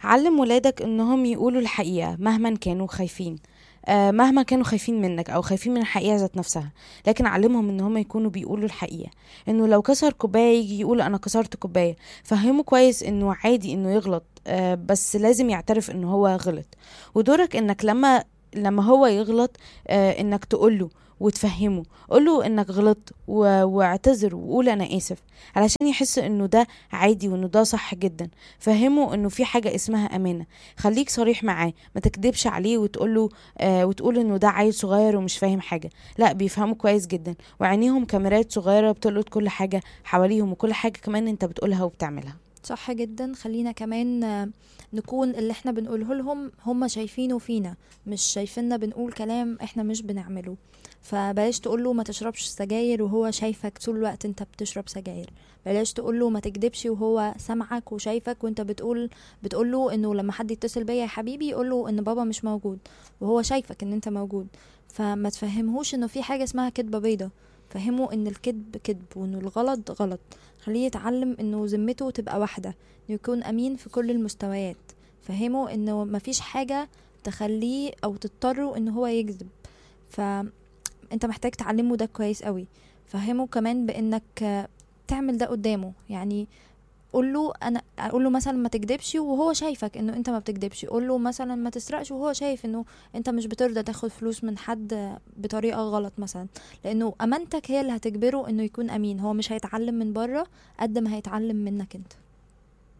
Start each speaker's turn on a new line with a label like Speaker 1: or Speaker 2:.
Speaker 1: علم ولادك انهم يقولوا الحقيقة مهما كانوا خايفين. مهما كانوا خايفين منك او خايفين من الحقيقة ذات نفسها، لكن علمهم ان هم يكونوا بيقولوا الحقيقة. انه لو كسر كوباية يجي يقول انا كسرت كوباية. فهمه كويس انه عادي انه يغلط، بس لازم يعترف انه هو غلط. ودورك انك لما هو يغلط، انك تقوله وتفهمه. قوله انك غلطت واعتذر وقول انا اسف، علشان يحس انه ده عادي وانه ده صح جدا. فهمه انه في حاجة اسمها امانة. خليك صريح معاه، ما تكدبش عليه وتقوله وتقول انه ده عيل صغير ومش فاهم حاجة. لا، بيفهموا كويس جدا، وعينيهم كاميرات صغيرة بتلقط كل حاجة حواليهم، وكل حاجة كمان انت بتقولها وبتعملها.
Speaker 2: صح جدا. خلينا كمان نكون اللي احنا بنقوله لهم هم شايفينه فينا، مش شايفيننا بنقول كلام احنا مش بنعمله. فبلاش تقوله ما تشربش سجاير وهو شايفك طول الوقت انت بتشرب سجاير. بلاش تقوله ما تكدبش وهو سامعك وشايفك وانت بتقوله انه لما حد يتصل بيا يا حبيبي يقوله ان بابا مش موجود وهو شايفك ان انت موجود. فما تفهمهوش انه في حاجة اسمها كدبة بيضة. فهمه ان الكذب كذب وانه الغلط غلط. خليه يتعلم انه ذمته تبقى واحدة، انه يكون امين في كل المستويات. فهمه انه مفيش حاجة تخليه او تضطره ان هو يكذب. فانت محتاج تعلمه ده كويس قوي. فهمه كمان بانك تعمل ده قدامه. يعني اقول له مثلا ما تكدبش وهو شايفك انه انت ما بتكدبش. قول له مثلا ما تسرقش وهو شايف انه انت مش بترضى تاخد فلوس من حد بطريقة غلط مثلا. لانه امانتك هي اللي هتجبره انه يكون امين. هو مش هيتعلم من بره قد ما هيتعلم منك انت.